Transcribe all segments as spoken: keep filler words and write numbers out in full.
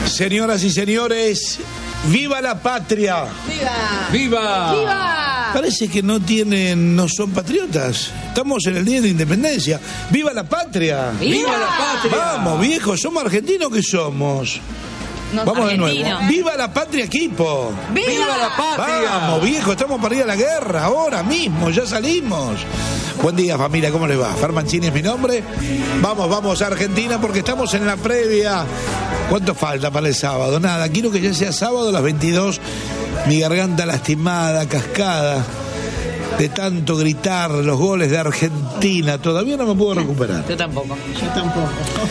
Señoras y señores, ¡viva la patria! ¡Viva! ¡Viva! ¡Viva! Parece que no tienen, no son patriotas. Estamos en el Día de la Independencia. ¡Viva la patria! ¡Viva, ¡Viva la patria! Vamos, viejos, ¿somos argentinos que somos? No, Vamos argentino. de nuevo. ¡Viva la patria, equipo! ¡Viva! ¡Viva la patria! Vamos, viejo, estamos para ir a la guerra, ahora mismo, ya salimos. Buen día, familia, ¿cómo les va? Fer Mancini es mi nombre. Vamos, vamos a Argentina porque estamos en la previa. ¿Cuánto falta para el sábado? Nada, quiero que ya sea sábado a las veintidós. Mi garganta lastimada, cascada, de tanto gritar los goles de Argentina. Todavía no me puedo recuperar. Yo tampoco. Yo tampoco.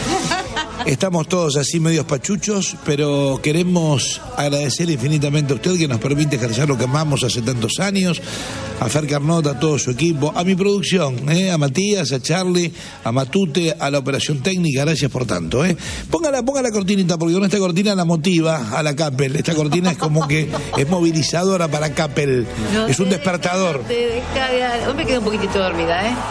Estamos todos así medios pachuchos, pero queremos agradecer infinitamente a usted que nos permite ejercer lo que amamos hace tantos años, a Fer Carnot, a todo su equipo, a mi producción, ¿eh? a Matías, a Charlie, a Matute, a la operación técnica, gracias por tanto. ¿eh? Póngala, ponga la cortinita, porque con esta cortina la motiva a la Capel. Esta cortina es como que es movilizadora para Capel, No es un te despertador. Te deja de... Hoy me quedé un poquitito dormida, ¿eh?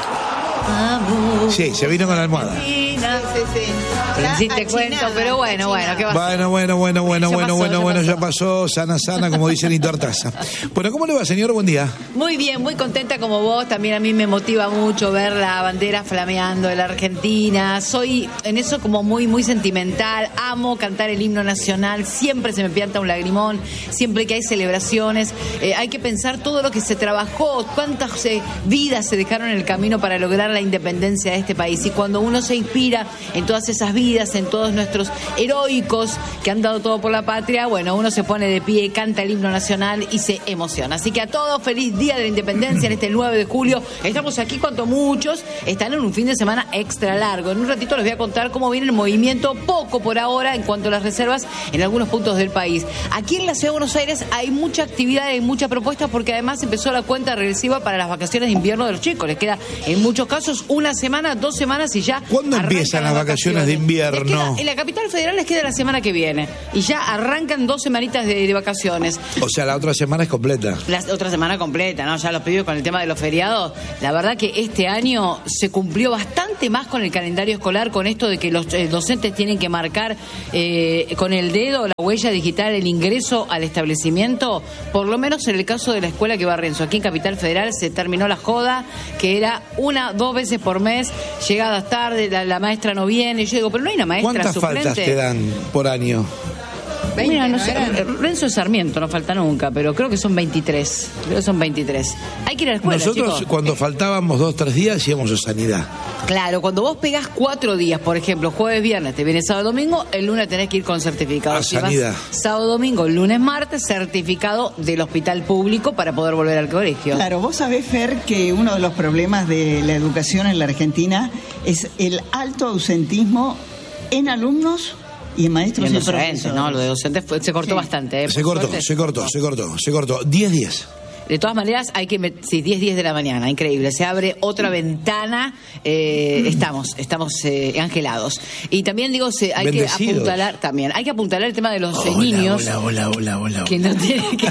Vamos. Sí, se vino con la almohada. Argentina. Sí, sí, sí. Sí, te cuento, pero bueno, bueno, ¿qué va a ser? Bueno, bueno, bueno, bueno, Ya bueno, pasó, bueno, ya bueno, pasó. ya pasó, sana, sana, como dice Nito Artaza. Bueno, ¿cómo le va, señor? Buen día. Muy bien, muy contenta como vos. También a mí me motiva mucho ver la bandera flameando de la Argentina. Soy en eso como muy, muy sentimental. Amo cantar el himno nacional. Siempre se me pianta un lagrimón. Siempre que hay celebraciones. Eh, hay que pensar todo lo que se trabajó, cuántas eh, vidas se dejaron en el camino para lograr la independencia de este país. Y cuando uno se inspira en todas esas vidas, en todos nuestros heroicos que han dado todo por la patria, bueno, uno se pone de pie, canta el himno nacional y se emociona. Así que a todos, feliz Día de la Independencia en este nueve de julio. Estamos aquí cuando muchos están en un fin de semana extra largo. En un ratito les voy a contar cómo viene el movimiento, poco por ahora en cuanto a las reservas en algunos puntos del país. Aquí en la Ciudad de Buenos Aires hay mucha actividad, hay mucha propuesta, porque además empezó la cuenta regresiva para las vacaciones de invierno de los chicos. Les queda en muchos casos una semana, dos semanas y ya. ¿Cuándo arrancan empiezan las vacaciones de invierno? Les queda- en la capital federal les queda la semana que viene y ya arrancan dos semanitas de, de vacaciones. O sea, la otra semana es completa. La otra semana completa, ¿no? Ya los pibes con el tema de los feriados. La verdad que este año se cumplió bastante más con el calendario escolar, con esto de que los eh, docentes tienen que marcar eh, con el dedo la huella digital el ingreso al establecimiento. Por lo menos en el caso de la escuela que va Renzo, aquí en Capital Federal se terminó la joda, que era una, dos veces por mes, llegadas tarde, la, la maestra no viene. Yo digo, pero no hay una maestra ¿Cuántas suplente. faltas te dan por año? veinte, Mira, no ¿no sé, eran? Renzo es Sarmiento, no falta nunca, pero creo que son veintitrés. Creo que son veintitrés. Hay que ir a la escuela, Nosotros chicos. cuando faltábamos dos, tres días íbamos a sanidad. Claro, cuando vos pegás cuatro días, por ejemplo, jueves, viernes, te viene sábado, domingo, el lunes tenés que ir con certificado. A Si vas sanidad. sábado, domingo, lunes, martes, certificado del hospital público para poder volver al colegio. Claro, vos sabés, Fer, que uno de los problemas de la educación en la Argentina es el alto ausentismo en alumnos y en maestros Y y, en docentes, profesores. ¿no? Lo de docentes fue- se cortó Sí. bastante. ¿eh? Se Por cortó, suerte. se cortó, se cortó, se cortó. diez, diez. De todas maneras, hay que... met- Sí, diez, diez de la mañana, increíble. Se abre otra ventana. eh, estamos, estamos eh, angelados. Y también, digo, se, hay que Bendecidos. apuntalar también. Hay que apuntalar el tema de los eh, Hola, niños. hola, hola, hola, hola. Que no tienen que...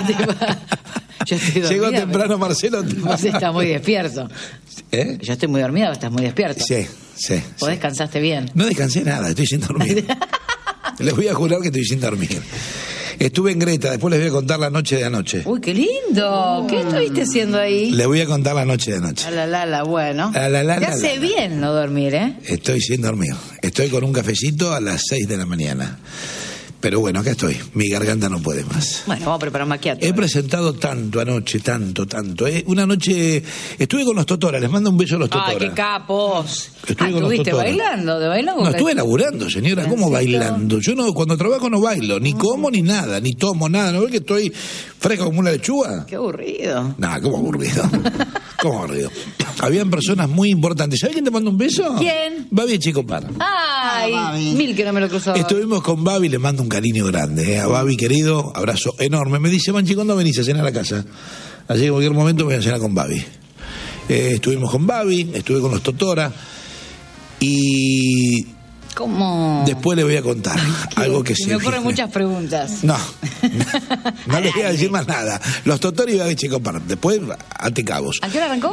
Yo estoy dormida. Llegó pero- temprano Marcelo. Vos estás muy despierto. ¿Eh? Yo estoy muy dormida, vos estás muy despierto. Sí, sí. Vos sí. descansaste bien. No descansé nada, estoy sin dormir. Les voy a jurar que estoy sin dormir. Estuve en Greta, después les voy a contar la noche de anoche. Uy, qué lindo. ¿Qué estuviste haciendo ahí? Les voy a contar la noche de anoche. La, la, la, bueno. La, la, la, Te la, hace la. bien no dormir, ¿eh? Estoy sin dormir. Estoy con un cafecito a las seis de la mañana. Pero bueno, acá estoy. Mi garganta no puede más. Bueno, vamos a preparar un maquiato. He presentado tanto anoche, tanto, tanto. ¿eh? Una noche estuve con los Totora, les mando un beso a los Totora. Ay, qué capos. Estuve Ah, con los ¿estuviste Totora. bailando? ¿De bailando? No, estuve laburando, señora. ¿Cómo Necesito- bailando? Yo no, cuando trabajo no bailo, ni como ni nada, ni tomo nada. ¿No ves que estoy fresco como una lechuga? Qué aburrido. Nah, ¿cómo aburrido? ¿Cómo aburrido? Habían personas muy importantes. ¿Sabes quién te mandó un beso? ¿Quién? Babi Echecopar. Ay, Ah, Babi. mil que no me lo cruzó. Estuvimos con Babi, le mando un cariño grande. ¿eh? A Babi, querido, abrazo enorme. Me dice, Manchi, ¿cuándo venís a cenar a la casa? Así que en cualquier momento voy a cenar con Babi. Eh, estuvimos con Babi, estuve con los Totora. Y ¿Cómo? después le voy a contar algo que Se sí. me ocurren fije. muchas preguntas. No, no les voy a decir más nada. Los Totora y Babi Echecopar. Después, ate cabos. ¿A qué hora arrancó?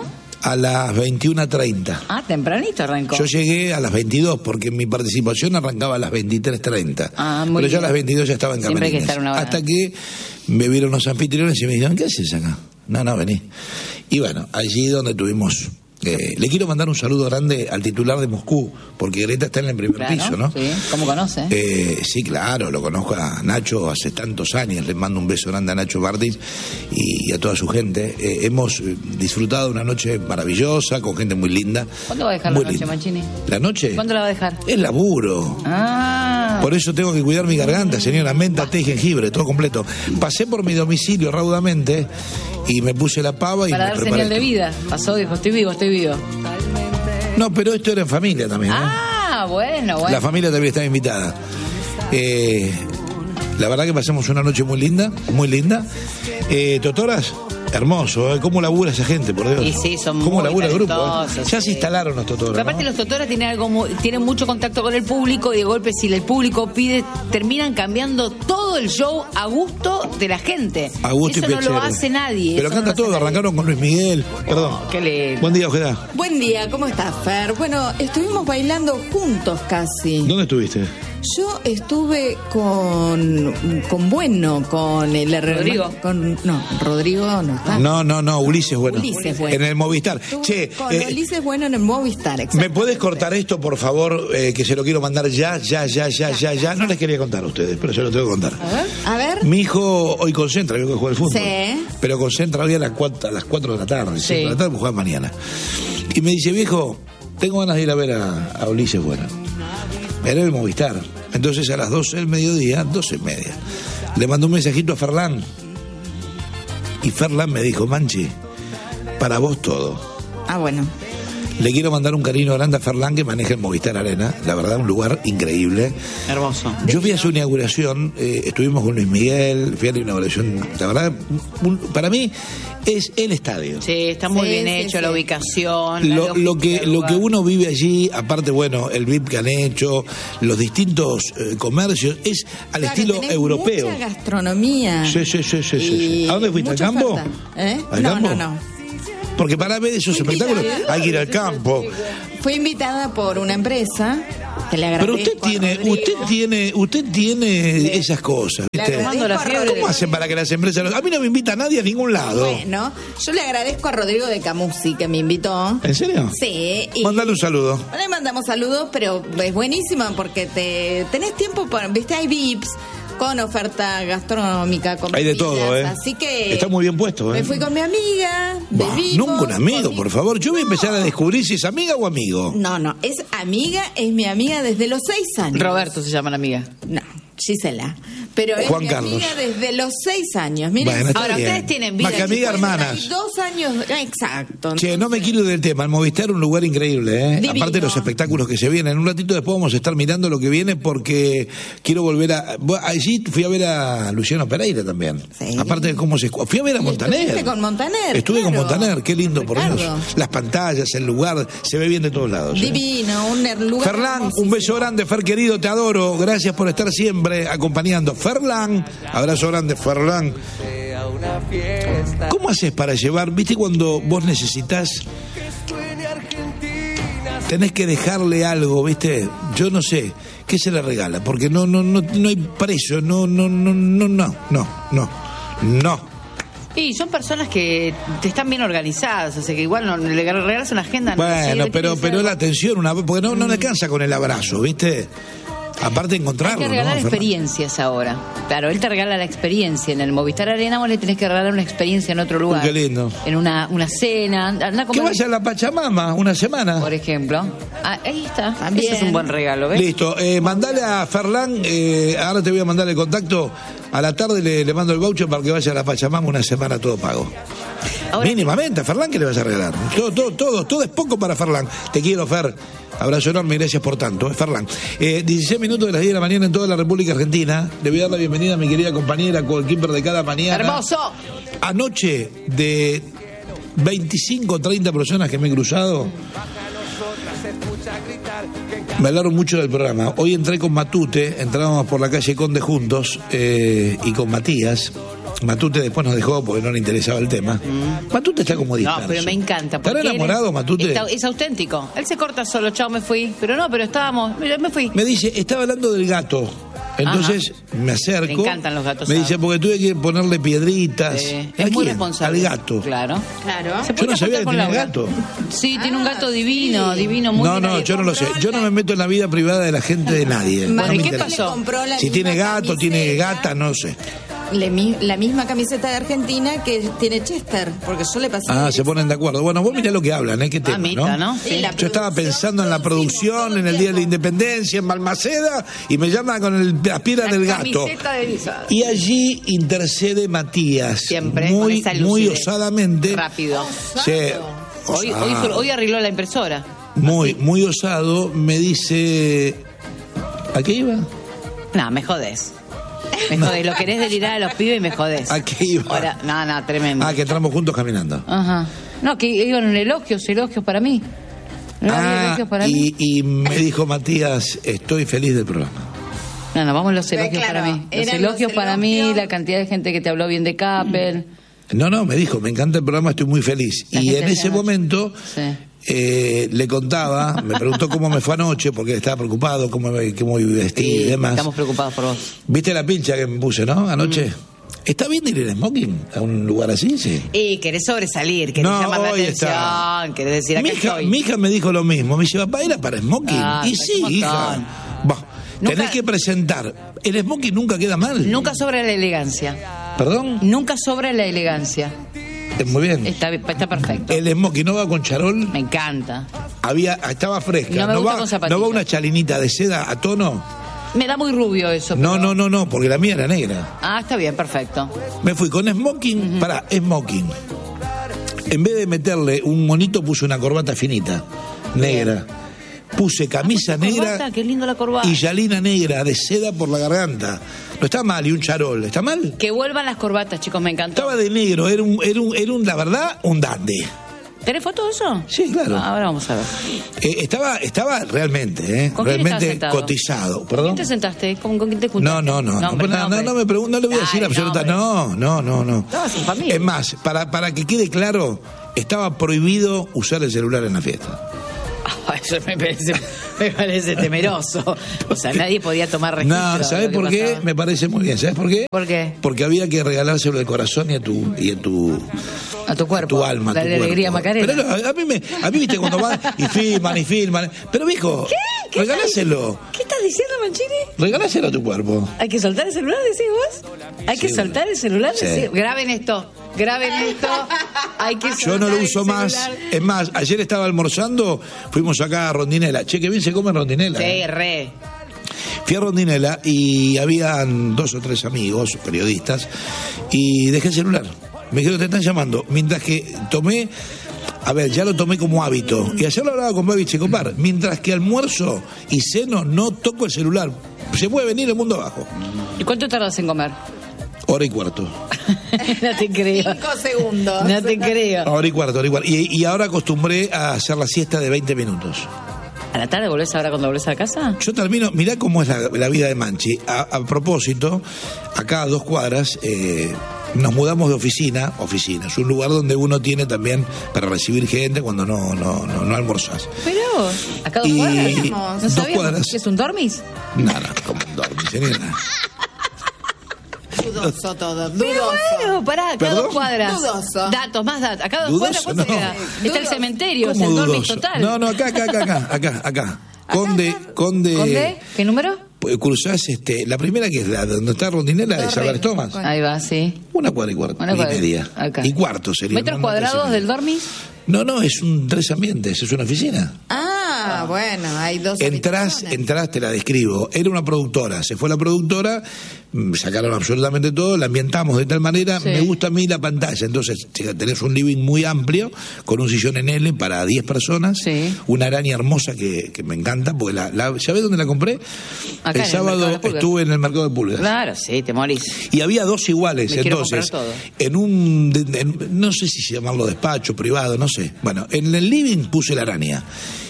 a las veintiuna treinta. Ah, tempranito arrancó. Yo llegué a las veintidós porque mi participación arrancaba a las veintitrés treinta. Ah, muy Pero yo bien. a las veintidós ya estaba en Siempre hay que camarines. estar una hora. Hasta que me vieron los anfitriones y me dijeron, ¿qué haces acá? No, no, vení. Y bueno, allí donde tuvimos... Eh, le quiero mandar un saludo grande al titular de Moscú, porque Greta está en el primer Claro, piso, ¿no? Sí, ¿cómo conoce? Eh, sí, claro, lo conozco a Nacho hace tantos años, le mando un beso grande a Nacho Martins y, y a toda su gente. Eh, hemos eh, disfrutado una noche maravillosa, con gente muy linda. ¿Cuándo va a dejar Muy la noche, linda. Mancini? ¿La noche? ¿Cuándo la va a dejar? Es laburo. Ah. Por eso tengo que cuidar mi garganta, señora. Menta, té y jengibre, todo completo. Pasé por mi domicilio raudamente y me puse la pava y Para me dar preparé. señal de vida. Pasó, dijo, estoy vivo, estoy vivo. No, pero esto era en familia también, ¿eh? Ah, bueno, bueno. La familia también estaba invitada. Eh, la verdad que pasamos una noche muy linda, muy linda. Eh, Totoras, hermoso, ¿eh? ¿Cómo labura esa gente, por Dios? Y sí, son ¿Cómo muy labura el grupo? eh? talentosos, Ya sí. se instalaron los Totoras, Pero aparte ¿no? los Totoras tienen algo muy- tienen mucho contacto con el público y de golpe si el público pide terminan cambiando todo el show a gusto de la gente. A gusto Eso y no lo pechero. hace nadie. Pero eso no canta lo hace todo, nadie. arrancaron con Luis Miguel. Perdón. Qué lindo. Buen día, Ojeda. Buen día, ¿cómo estás, Fer? Bueno, estuvimos bailando juntos casi. ¿Dónde estuviste? Yo estuve con, con Bueno, con el hermano- Rodrigo. Con, no, Rodrigo no está. No, no, no, Ulises Bueno. Ulises Bueno. En el Movistar. Estuve Che, con eh, Ulises Bueno en el Movistar, ¿me exacto. podés cortar esto, por favor? Eh, que se lo quiero mandar ya, ya, ya, ya, ya, ya. No les quería contar a ustedes, pero se lo tengo que contar. A ver, a ver. Mi hijo hoy concentra, yo que juega al fútbol. Sí. Pero concentra hoy a las cuatro, a las cuatro de la tarde. Sí. cinco de la tarde, juega mañana. Y me dice, viejo, tengo ganas de ir a ver a, a Ulises Bueno. Era el Movistar. Entonces a las doce del mediodía, doce y media, le mandó un mensajito a Ferlán. Y Ferlán me dijo, Manchi, para vos todo. Ah, bueno. Le quiero mandar un cariño grande a Ferlán, que maneja el Movistar Arena. La verdad, un lugar increíble. Hermoso. Yo fui a su inauguración, eh, estuvimos con Luis Miguel, fui a la inauguración. La verdad, un- para mí es el estadio. Sí, está muy Sí, bien sí, hecho, sí. la ubicación. la Lo, lo lógica que del lo lugar. que uno vive allí, aparte, bueno, el V I P que han hecho, los distintos eh, comercios, es al Claro, estilo tenés europeo. Mucha gastronomía. Sí, sí, sí, sí, sí, sí. Y ¿A dónde fuiste? ¿Al mucha campo? oferta. ¿Eh? ¿Al No, campo? no, no. Porque para ver esos espectáculos hay que ir al campo. Fui invitada por una empresa que le agradezco. Pero usted a tiene, Rodrigo. usted tiene, usted tiene esas cosas, Le ¿viste? agradezco Tomando la a fiebre Rodrigo. ¿Cómo hacen para que las empresas... A mí no me invita nadie a ningún lado. Bueno, yo le agradezco a Rodrigo de Camusi que me invitó. ¿En serio? Sí. Y Mándale un saludo. no le mandamos saludos, pero es buenísima porque te tenés tiempo para, viste, hay V I Ps con oferta gastronómica, con Hay de bebidas, todo, ¿eh? Así que Está muy bien puesto, ¿eh? me fui con mi amiga de Bah, vivo. nunca un amigo, con por mi- favor. Yo voy a empezar a descubrir si es amiga o amigo. No, no, es amiga, es mi amiga desde los seis años. Roberto se llama la amiga. No, Gisela. Pero es Juan mi Carlos. amiga desde los seis años. Miren, Bueno, está Ahora, bien. ustedes tienen vida Más que amiga, hermanas. hay dos años, exacto. Che, no me quiero ir del tema. El Movistar es un lugar increíble, ¿eh? Divino. Aparte de los espectáculos que se vienen. Un ratito después vamos a estar mirando lo que viene porque quiero volver a... bueno, allí fui a ver a Luciano Pereira también. Sí. Aparte de cómo se... Fui a ver a Y Montaner. estuviste con Montaner, Estuve con claro. Montaner. Qué lindo, por Ricardo. Dios. Las pantallas, el lugar, se ve bien de todos lados. ¿eh? Divino, un er- lugar. Ferlán, hermosísimo. un beso grande, Fer querido, te adoro. Gracias por estar siempre acompañando. Ferlán, abrazo grande, Ferlán. ¿Cómo haces para llevar? ¿Viste cuando vos necesitas? Tenés que dejarle algo, ¿viste? Yo no sé, ¿qué se le regala? Porque no, no, no, no hay precio, no, no, no, no, no, no, no, no. Y son personas que te están bien organizadas, o sea que igual no le regalas una agenda. no Bueno, sirve, pero, tiene que pero ser- la atención, una vez, porque no, no le alcanza con el abrazo, ¿viste? Aparte de Hay encontrarlo, que regalar ¿no, Ferlán? experiencias ahora. Claro, él te regala la experiencia. En el Movistar Arena vos le tenés que regalar una experiencia en otro lugar. Uy, qué lindo. En una, una cena. Anda a Que comer, vaya a la Pachamama una semana. por ejemplo. Ah, ahí está. También. Ese es un buen regalo, ¿ves? Listo, eh, mandale a Ferlán, eh, ahora te voy a mandar el contacto, a la tarde le, le mando el voucher para que vaya a la Pachamama una semana todo pago. Ahora- Mínimamente, a Ferlán, ¿qué le vas a regalar? Todo, todo, todo, todo es poco para Ferlán. Te quiero, Fer. Abrazo enorme y gracias por tanto, eh, Ferlán. Eh, dieciséis minutos de las diez de la mañana en toda la República Argentina. Le voy a dar la bienvenida a mi querida compañera, goalkeeper de cada mañana. ¡Hermoso! Anoche, de veinticinco o treinta personas que me he cruzado, Me hablaron mucho del programa. Hoy entré con Matute, entrábamos por la calle Conde juntos eh, y con Matías. Matute después nos dejó porque no le interesaba el tema. Mm. Matute está como disperso. No, pero me encanta. ¿Estará enamorado, Matute? Está, es auténtico. Él se corta solo, chao, me fui. Pero no, pero estábamos, me fui. Me dice, estaba hablando del gato. Entonces Ajá. me acerco. Me encantan los gatos. Me dice, porque tuve que ponerle piedritas. Sí. Es muy responsable. Al gato. Claro. claro. Yo no sabía que tenía gato. Sí, ah, tiene un gato divino, sí. divino, muy No, no, yo no lo sé. Yo no me meto en la vida privada de la gente de nadie. Bueno, no ¿y qué pasó? Si tiene gato, camiseta. tiene gata, no sé. La misma camiseta de Argentina que tiene Chester, porque yo le pasé. Ah, se ponen de acuerdo. Bueno, vos mirá lo que hablan, ¿eh? ¿Qué tema, Amita, no? ¿no? Sí. Yo estaba pensando en la producción, en el Día de la Independencia, en Balmaceda, y me llaman con el, las piedras del gato. De y allí intercede Matías. Siempre, muy, muy osadamente. Rápido. Sí, hoy, hoy, hoy arregló la impresora. Muy, Así. muy osado, me dice... ¿A qué iba? No, me jodés. Me jodés, lo querés delirar a los pibes y me jodés. ¿A qué iba? Ahora, no, no, tremendo. Ah, que entramos juntos caminando. Ajá. No, que iban en elogios, elogios para mí. No ah, elogios para y, mí. y me dijo Matías, estoy feliz del programa. No, no, vamos los elogios claro, para mí. Los elogios los para elogios. mí, la cantidad de gente que te habló bien de Capel. No, no, me dijo, me encanta el programa, estoy muy feliz. La y en ese momento... Sí. Eh, le contaba, me preguntó cómo me fue anoche, porque estaba preocupado, cómo me, cómo me vestí sí, y demás. Estamos preocupados por vos. ¿Viste la pincha que me puse, no? Anoche. Mm. ¿Está bien ir en smoking a un lugar así? Sí. Y querés sobresalir, querés no, llamar la atención, está. querés decir acá mi hija, estoy. Mi hija me dijo lo mismo, me dice, papá, era para smoking. Ah, y sí, hija. Bah, nunca, tenés que presentar. El smoking nunca queda mal. Nunca sobra la elegancia. ¿Perdón? Nunca sobra la elegancia. Muy bien. Está, está perfecto. El smoking no va con charol. Me encanta. Había, estaba fresca. No, me no, gusta va, con zapatillas. ¿No va una chalinita de seda a tono? Me da muy rubio eso. No, pero... no, no, no, porque la mía era negra. Ah, está bien, perfecto. Me fui con smoking, uh-huh. Pará, smoking. En vez de meterle un monito, puse una corbata finita, negra. Bien. Puse camisa negra. Corbata, qué lindo la corbata. Y yalina negra de seda por la garganta. No está mal, y un charol, ¿está mal? Que vuelvan las corbatas, chicos, me encantó. Estaba de negro, era un, era un, era un la verdad, un dandy. ¿Tenés foto de eso? Sí, claro. Ah, ahora vamos a ver. Eh, estaba, estaba realmente, ¿eh? ¿Con realmente cotizado. ¿Perdón? ¿Con quién te sentaste? ¿Con, con quién te juntaste? No, no, no. No, no, no, no, no me pregunto, no le voy a decir Ay, absolutamente. No, no, no, no. Estabas en familia. Es más, para, para que quede claro, estaba prohibido usar el celular en la fiesta. Eso me parece, me parece temeroso. O sea, nadie podía tomar registro. No, ¿sabes por qué? Pasaba. Me parece muy bien. ¿Sabes por qué? ¿Por qué? Porque había que regalárselo al corazón y a tu y a tu a tu cuerpo, a tu alma, a tu la alegría cuerpo. Macarena. Pero no, a mí me, a mí viste cuando van y filman y filman. Pero viejo, ¿Qué? ¿Qué regáláselo. ¿Qué estás diciendo, Manchini? Regáláselo a tu cuerpo. ¿Hay que soltar el celular, decís vos? ¿Hay sí, que soltar el celular? Sí. Decís? Graben esto. Graben esto. Hay que Yo no lo uso más. Es más, ayer estaba almorzando, fuimos acá a Rondinela. Che, que bien se come en Rondinela. Sí, ¿eh? re. Fui a Rondinela y habían dos o tres amigos, periodistas, y dejé el celular. Me dijeron, te están llamando. Mientras que tomé, a ver, ya lo tomé como hábito. Y ayer lo hablaba con Babi Checopar. Mientras que almuerzo y ceno, no toco el celular. Se puede venir el mundo abajo. ¿Y cuánto tardas en comer? Hora y cuarto. No te creo. Cinco segundos. No te creo. Hora y cuarto, hora y cuarto. Y, y ahora acostumbré a hacer la siesta de veinte minutos. ¿A la tarde volvés ahora cuando volvés a casa? Yo termino, mirá cómo es la, la vida de Manchi. A, a propósito, acá a dos cuadras, eh, nos mudamos de oficina, oficina, es un lugar donde uno tiene también para recibir gente cuando no, no, no, no almorzás. Pero, acá dos y, cuadras. ¿No dos sabíamos cuadras. que es un dormis? No, no, como un dormis, señora. Dudoso todo, dudoso. Pero bueno, pará, acá ¿Perdón? dos cuadras. Dudoso. Datos, más datos. Acá dos Dudoso, cuadras, ¿cuánto no. queda? Está Dudoso. el cementerio, es ¿Cómo el dormis dudoso? total. No, no, acá, acá, acá, acá, acá, acá. Conde, Conde. ¿Conde? ¿Qué número? Cruzás, este, la primera que es la donde está Rondinela, de Álvarez Tomás. Ahí va, sí. Una cuadra y cuarto, Una cuadra. y media. Acá. Y cuarto sería. ¿Metros no, cuadrados no, del dormis? No, no, es un tres ambientes, es una oficina. Ah, bueno, hay dos Entrás, habitaciones. entrás, te la describo. Era una productora, se fue la productora, sacaron absolutamente todo, la ambientamos de tal manera, Sí. me gusta a mí la pantalla, entonces tenés un living muy amplio, con un sillón en L para diez personas, Sí. una araña hermosa que, que me encanta, porque la, la, ¿sabés dónde la compré? Acá, el en el sábado mercado de pulgas. estuve en el mercado de pulgas. Claro, sí, te morís. Y había dos iguales, Me quiero entonces, comprar todo. en un, de- en- no sé si llamarlo despacho, privado, no sé. Bueno, en el living puse la araña.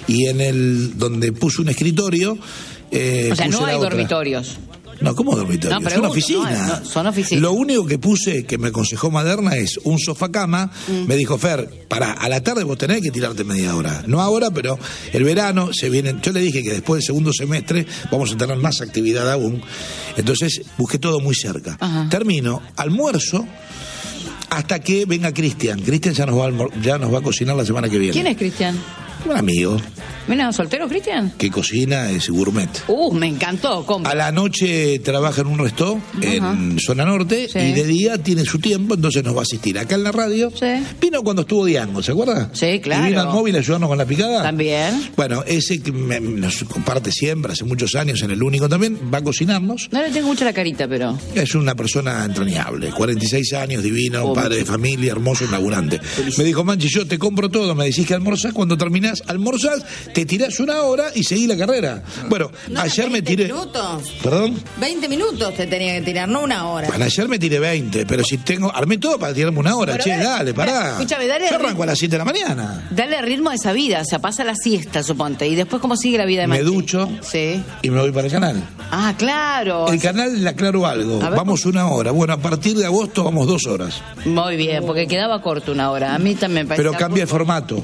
y en el donde puso un escritorio. Eh, o sea, puse no la hay otra. dormitorios. No, ¿cómo dormitorio? No, es una pregunto, oficina. no, no, son oficinas. Lo único que puse, que me aconsejó Maderna, es un sofá cama. Mm. Me dijo, Fer, pará, a la tarde vos tenés que tirarte media hora. No ahora, pero el verano se viene. Yo le dije que después del segundo semestre vamos a tener más actividad aún. Entonces busqué todo muy cerca. Ajá. Termino, almuerzo, hasta que venga Cristian. Cristian ya nos va a almor- ya nos va a cocinar la semana que viene. ¿Quién es Cristian? Un amigo. Mira, ¿soltero, Cristian? Que cocina, es gourmet. Uh, me encantó. ¿Cómo? A la noche trabaja en un resto en zona norte, sí. Y de día tiene su tiempo, entonces nos va a asistir acá en la radio. Sí. Vino cuando estuvo Diango, ¿se acuerda? Sí, claro. Y vino al móvil a ayudarnos con la picada. También. Bueno, ese que me, nos comparte siempre, hace muchos años en El Único también, va a cocinarnos. No le tengo mucho la carita, pero... Es una persona entrañable, cuarenta y seis años, divino, oh, padre de familia, hermoso, laburante. Me dijo, Manchi, yo te compro todo, me decís que almorzás, cuando terminás, almorzás, te tirás una hora y seguí la carrera. Bueno, no, ayer me tiré... minutos. ¿Perdón? veinte minutos te tenía que tirar, no una hora. Bueno, ayer me tiré veinte, pero si tengo... Armé todo para tirarme una hora. Pero che, dale, dale, pará. Escúchame, dale... Yo arranco a las siete de la mañana. Dale ritmo a esa vida, o sea, pasa la siesta, suponte, y después cómo sigue la vida de Manchi. Me ducho sí. Y me voy para el canal. Ah, claro. El canal, le aclaro algo, ver, vamos ¿cómo? una hora. Bueno, a partir de agosto vamos dos horas. Muy bien, porque quedaba corto una hora. A mí también me parece... Pero cambia el formato.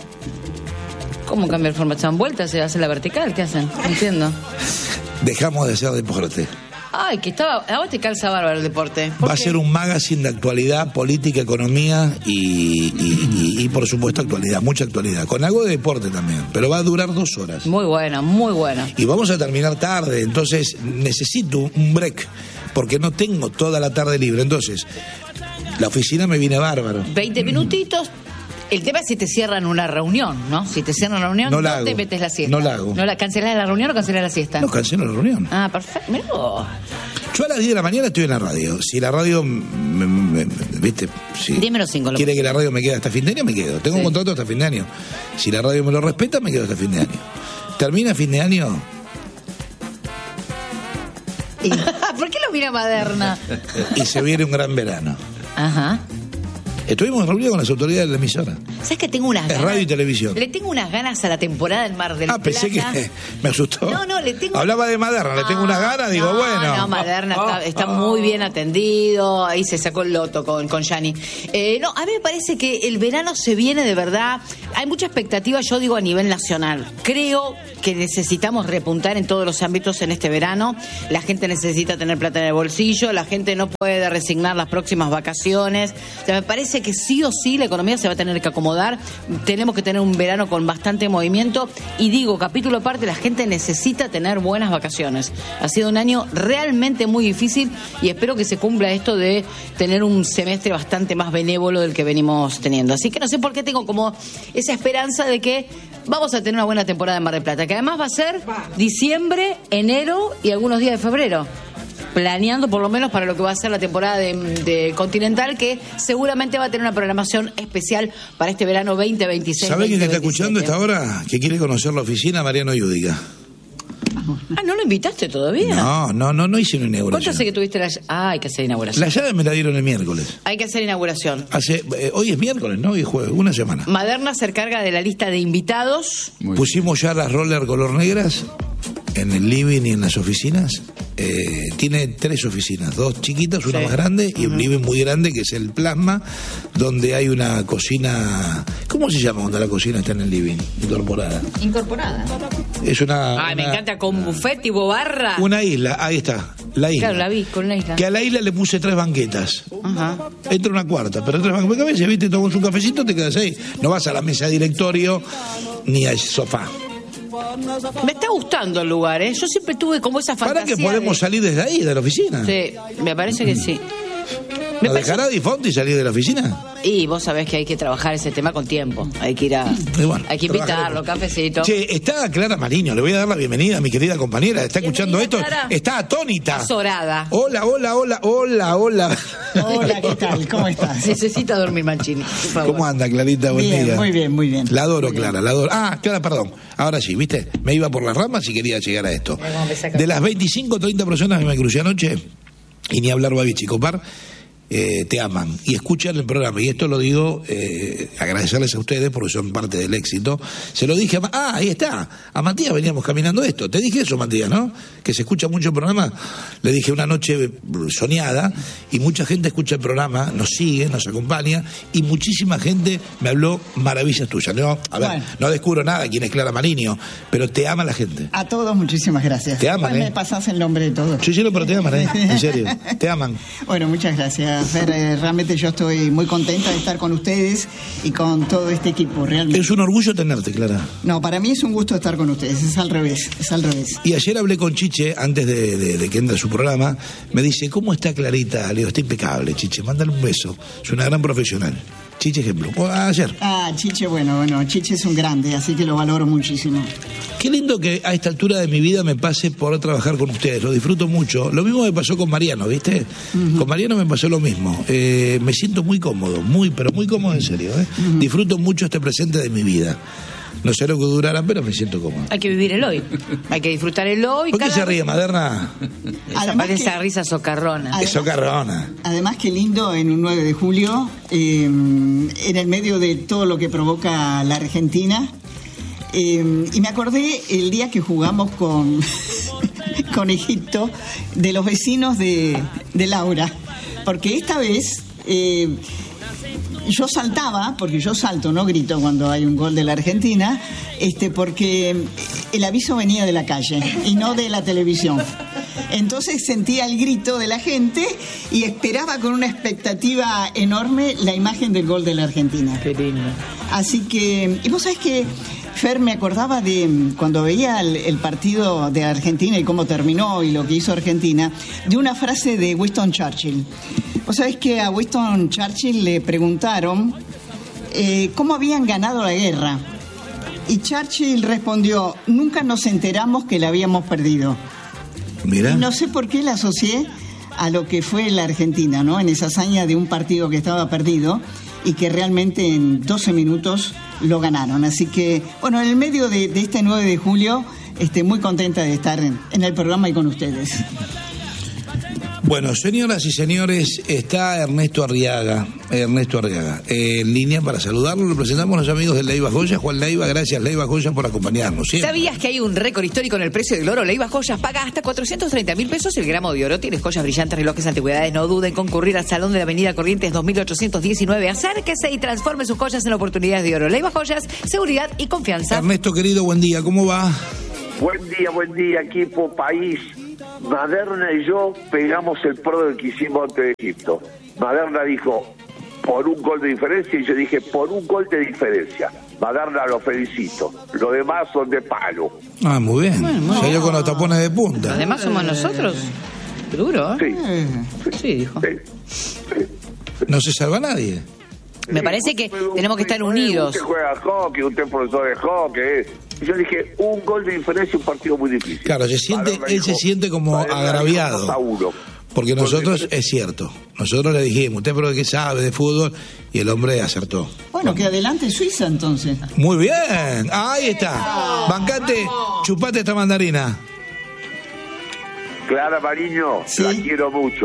¿Cómo cambia el formato? ¿Se dan vueltas? ¿Se hace la vertical? ¿Qué hacen? No entiendo. Dejamos de hacer deporte. Ay, que estaba... A vos te calza bárbaro el deporte. Va a ser un magazine de actualidad, política, economía y, y, y, y por supuesto actualidad, mucha actualidad. Con algo de deporte también, pero va a durar dos horas. Muy buena, muy buena. Y vamos a terminar tarde, entonces necesito un break, porque no tengo toda la tarde libre. Entonces, la oficina me viene bárbaro. veinte minutitos. El tema es si te cierran una reunión, ¿no? Si te cierran una reunión, no, no hago. te metes la siesta. No la hago. ¿No la cancelás la reunión o cancelás la siesta? No, cancelo la reunión. Ah, perfecto. Mirá vos. Yo a las diez de la mañana estoy en la radio. Si la radio, me, me, me, ¿viste? Si diez menos cinco. Quiere que la radio me quede hasta fin de año, me quedo. Tengo sí. un contrato hasta fin de año. Si la radio me lo respeta, me quedo hasta fin de año. Termina fin de año... Y... ¿Por qué lo mira Maderna? Y se viene un gran verano. Ajá. Estuvimos reunidos con las autoridades de la emisora. ¿Sabes que tengo unas es ganas? radio y televisión. Le tengo unas ganas a la temporada del Mar del Ah, pensé Plata. que me asustó. No, no, le tengo... Hablaba de Maderna, le tengo unas ganas, digo, no, bueno. No, Maderna está, está muy bien atendido, ahí se sacó el loto con, con Gianni. Eh, no, a mí me parece que el verano se viene de verdad, hay mucha expectativa, yo digo, a nivel nacional. Creo que necesitamos repuntar en todos los ámbitos en este verano. La gente necesita tener plata en el bolsillo, la gente no puede resignar las próximas vacaciones. O sea, me parece que sí o sí la economía se va a tener que acomodar. Tenemos que tener un verano con bastante movimiento. Y digo, capítulo aparte, la gente necesita tener buenas vacaciones. Ha sido un año realmente muy difícil y espero que se cumpla esto de tener un semestre bastante más benévolo del que venimos teniendo. Así que no sé por qué tengo como esa esperanza de que vamos a tener una buena temporada en Mar del Plata, que además va a ser diciembre, enero y algunos días de febrero. Planeando por lo menos para lo que va a ser la temporada de, de Continental, que seguramente va a tener una programación especial para este verano veinte veintiséis. ¿Sabe quién está escuchando esta hora? Que quiere conocer la oficina, Mariano Yudica. Ah, ¿no lo invitaste todavía? No, no, no, no hice una inauguración. ¿Cuánto hace que tuviste la llave? Ah, hay que hacer inauguración. La llave me la dieron el miércoles. Hay que hacer inauguración. Hace, eh, hoy es miércoles, ¿no? Hoy es jueves, una semana. Maderna se encarga de la lista de invitados. Muy Pusimos bien. Ya las roller color negras en el living y en las oficinas. Eh, tiene tres oficinas, dos chiquitas, una sí. más grande y uh-huh. un living muy grande que es el plasma, donde hay una cocina. ¿Cómo se llama cuando la cocina está en el living? Incorporada. Incorporada. Es una. Ay, una, me encanta, con buffet y barra. Una isla, ahí está, la isla. Claro, la vi, con la isla. Que a la isla le puse tres banquetas. Ajá. Entra una cuarta, pero tres banquetas. Porque a veces, viste, tomas un cafecito, te quedas ahí. No vas a la mesa de directorio ni al sofá. Me está gustando el lugar, ¿eh? Yo siempre tuve como esa fantasía. Para que podemos de... salir desde ahí, de la oficina. Sí, me parece que sí. Me ¿Lo parece... dejará Di Fonti salir de la oficina? Y vos sabés que hay que trabajar ese tema con tiempo. Hay que ir a... Bueno, hay que invitarlo, cafecito. Che, está Clara Mariño, le voy a dar la bienvenida a mi querida compañera. ¿Está escuchando esto? Clara. Está atónita. Azorada. Hola, hola, hola, hola, hola. Hola, ¿qué tal? ¿Cómo estás? Necesita dormir, Manchini, por favor. ¿Cómo anda, Clarita? Buen bien, día. Muy bien, muy bien. La adoro, muy Clara, bien. la adoro. Ah, Clara, perdón. Ahora sí, ¿viste? Me iba por las ramas y quería llegar a esto. De las veinticinco o treinta personas que me crucé anoche, y ni hablar Babi Chicopar, eh, te aman y escuchan el programa. Y esto lo digo, eh, agradecerles a ustedes porque son parte del éxito. Se lo dije a... Ah, ahí está. A Matías veníamos caminando esto. Te dije eso, Matías, ¿no? Que se escucha mucho el programa. Le dije una noche soñada y mucha gente escucha el programa, nos sigue, nos acompaña y muchísima gente me habló maravillas tuyas. No, a ver, bueno. No descubro nada quién es Clara Mariño, pero te ama la gente. A todos muchísimas gracias. Te aman, ¿eh? ¿eh? Me pasás el nombre de todos. Sí, sí, pero te aman, ¿eh? En serio. Te aman. Bueno, muchas gracias, Fer. Eh, realmente yo estoy muy contenta de estar con ustedes y con todo este equipo, realmente. Es un orgullo tenerte, Clara. No, para mí es un gusto estar con ustedes, es al revés, es al revés. Y ayer hablé con Chiche, antes de, de, de que entre a su programa, me dice, ¿cómo está Clarita? Le digo, está impecable, Chiche, mándale un beso. Es una gran profesional. Chiche, ejemplo. Oh, ayer. Ah, Chiche, bueno, bueno, Chiche es un grande, así que lo valoro muchísimo. Qué lindo que a esta altura de mi vida me pase por trabajar con ustedes, lo disfruto mucho. Lo mismo me pasó con Mariano, ¿viste? Uh-huh. Con Mariano me pasó lo mismo. Eh, me siento muy cómodo, muy, pero muy cómodo en serio. ¿eh? Uh-huh. Disfruto mucho este presente de mi vida. No sé lo que durará, pero me siento cómodo. Hay que vivir el hoy. Hay que disfrutar el hoy. ¿Por qué cada... se ríe, Maderna? Esa, que... esa risa socarrona. Además, es socarrona. Además, qué lindo en un nueve de julio, eh, en el medio de todo lo que provoca la Argentina. Eh, y me acordé el día que jugamos con, con Egipto, de los vecinos de, de Laura. Porque esta vez... Eh, yo saltaba, porque yo salto, no grito cuando hay un gol de la Argentina, este, porque el aviso venía de la calle y no de la televisión. Entonces sentía el grito de la gente y esperaba con una expectativa enorme la imagen del gol de la Argentina. Qué lindo. Así que, y vos sabés que, Fer, me acordaba de cuando veía el, el partido de Argentina y cómo terminó y lo que hizo Argentina, de una frase de Winston Churchill. Vos sabés que a Winston Churchill le preguntaron eh, cómo habían ganado la guerra. Y Churchill respondió, nunca nos enteramos que la habíamos perdido. Mira. Y no sé por qué la asocié a lo que fue la Argentina, ¿no? En esa hazaña de un partido que estaba perdido y que realmente en doce minutos lo ganaron. Así que, bueno, en el medio de, de este nueve de julio, este, muy contenta de estar en, en el programa y con ustedes. Bueno, señoras y señores, está Ernesto Arriaga, Ernesto Arriaga, eh, en línea para saludarlo. Lo presentamos a los amigos de Leiva Joyas. Juan Leiva, gracias Leiva Joyas por acompañarnos. ¿Sí? ¿Sabías que hay un récord histórico en el precio del oro? Leiva Joyas paga hasta cuatrocientos treinta mil pesos el gramo de oro. Tienes joyas brillantes, relojes, antigüedades. No duden en concurrir al Salón de la Avenida Corrientes dos mil ochocientos diecinueve. Acérquese y transforme sus joyas en oportunidades de oro. Leiva Joyas, seguridad y confianza. Ernesto, querido, buen día. ¿Cómo va? Buen día, buen día, equipo, país. Maderna y yo pegamos el pro del que hicimos ante Egipto. Maderna dijo, por un gol de diferencia, y yo dije, por un gol de diferencia. Maderna, lo felicito. Los demás son de palo. Ah, muy bien. Bueno, muy Salió bien. Con los tapones de punta. Los demás somos nosotros. Duro, ¿eh? Sí. Sí, dijo. Sí. Sí. No se salva nadie. Me parece que tenemos que estar unidos. Usted juega hockey, usted es profesor de hockey. Yo dije, un gol de diferencia, un partido muy difícil. Claro, se siente, él dijo, se siente como agraviado. Porque nosotros, es cierto, nosotros le dijimos, usted pero que sabe de fútbol, y el hombre acertó. Bueno, que adelante Suiza entonces. Muy bien, ahí está. Bancate, chupate esta mandarina. Clara Mariño, ¿sí? La quiero mucho.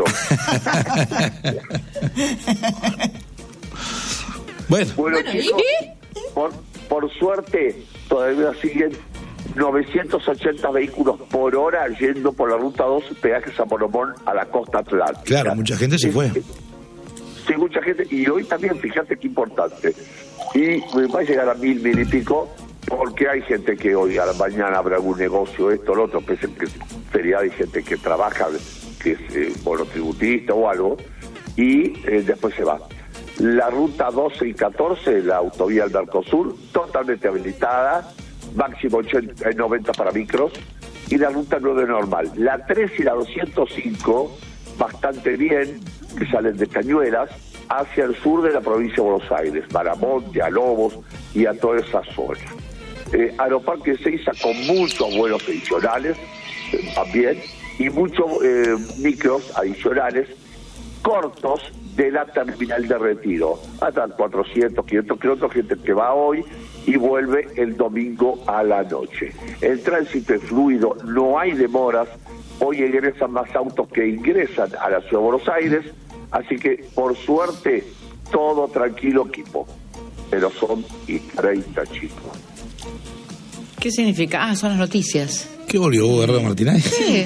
Bueno, bueno chicos, por, por suerte todavía siguen novecientos ochenta vehículos por hora yendo por la ruta dos, peaje Zaporomón a la costa atlántica. Claro, mucha gente se fue. Sí, mucha gente, y hoy también, fíjate qué importante. Y va a llegar a mil, mil y pico, porque hay gente que hoy a la mañana habrá algún negocio, esto, lo otro, pese que es feriado, hay gente que trabaja, que es eh, monotributista o algo, y eh, después se va. La ruta doce y catorce, la autovía del Mercosur, totalmente habilitada, máximo ochenta y noventa para micros, y la ruta nueve normal. La tres y la doscientos cinco, bastante bien, que salen de Cañuelas, hacia el sur de la provincia de Buenos Aires, Maramonte, a Lobos y a toda esa zona. Eh, Aeroparque Ezeiza con muchos vuelos adicionales, eh, también, y muchos eh, micros adicionales, cortos, de la terminal de Retiro, hasta cuatrocientos, quinientos kilómetros, gente que va hoy y vuelve el domingo a la noche. El tránsito es fluido, no hay demoras, hoy egresan más autos que ingresan a la ciudad de Buenos Aires, Así que, por suerte, todo tranquilo, equipo. Pero son y treinta chicos. ¿Qué significa? Ah, son las noticias. ¿Qué volvió vos, Gerardo Martínez? Sí.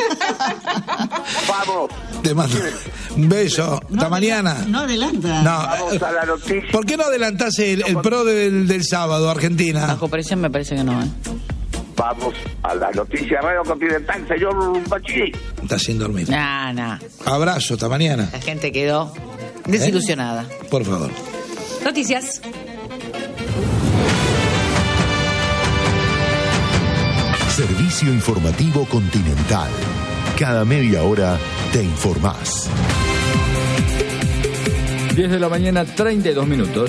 Vamos. Te mando un beso. No Hasta mañana. No adelanta. No, Vamos a la noticia. ¿por qué no adelantás el, el pro del, del sábado, Argentina? Bajo presión me parece que no. ¿eh? Vamos a la noticia Radio Continental, señor Bachini. Estás sin dormir. Nah, nah. Abrazo, hasta mañana. La gente quedó desilusionada. Por favor. Noticias. Servicio informativo Continental. Cada media hora te informás. diez de la mañana, treinta y dos minutos.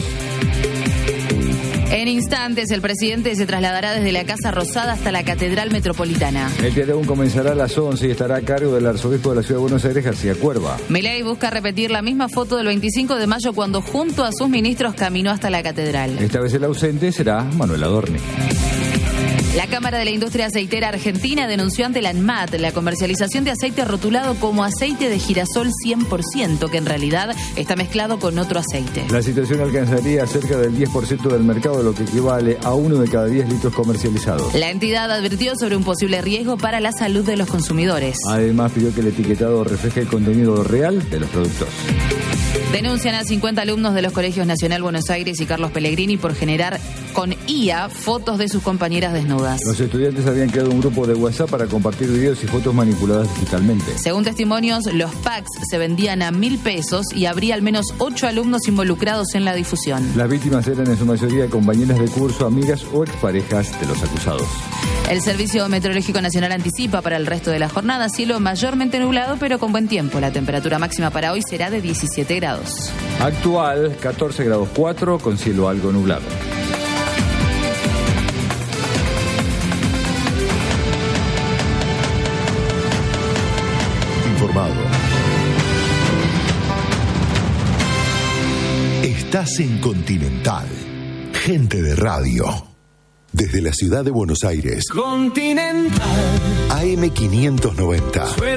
En instantes, el presidente se trasladará desde la Casa Rosada hasta la Catedral Metropolitana. El día de hoy comenzará a las once y estará a cargo del arzobispo de la Ciudad de Buenos Aires, García Cuerva. Milei busca repetir la misma foto del veinticinco de mayo cuando junto a sus ministros caminó hasta la catedral. Esta vez el ausente será Manuel Adorni. La Cámara de la Industria Aceitera Argentina denunció ante la ANMAT la comercialización de aceite rotulado como aceite de girasol cien por ciento, que en realidad está mezclado con otro aceite. La situación alcanzaría cerca del diez por ciento del mercado, lo que equivale a uno de cada diez litros comercializados. La entidad advirtió sobre un posible riesgo para la salud de los consumidores. Además, pidió que el etiquetado refleje el contenido real de los productos. Denuncian a cincuenta alumnos de los colegios Nacional Buenos Aires y Carlos Pellegrini por generar con I A fotos de sus compañeras desnudas. Los estudiantes habían creado un grupo de WhatsApp para compartir videos y fotos manipuladas digitalmente. Según testimonios, los packs se vendían a mil pesos y habría al menos ocho alumnos involucrados en la difusión. Las víctimas eran en su mayoría compañeras de curso, amigas o exparejas de los acusados. El Servicio Meteorológico Nacional anticipa para el resto de la jornada cielo mayormente nublado pero con buen tiempo. La temperatura máxima para hoy será de diecisiete grados. Actual, catorce grados cuatro con cielo algo nublado. Informado. Estás en Continental. Gente de radio. Desde la ciudad de Buenos Aires. Continental. A M quinientos noventa.